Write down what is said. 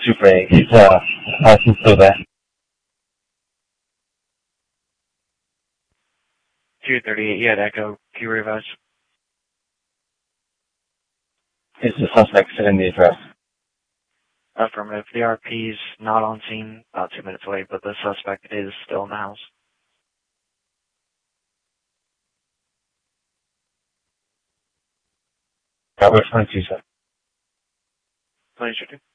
Super 8. He's still there. 238, you had Echo. Can you revise? Is the suspect still in the address? Affirmative. The RP's not on scene, about 2 minutes away, but the suspect is still in the house. Which one is you, sir? Pleasure to.